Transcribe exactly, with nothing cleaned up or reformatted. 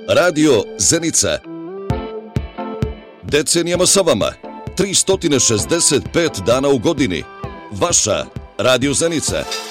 Radio Zenica. Decenijama sa vama, tristo šezdeset pet dana u godini. Vaša Radio Zenica.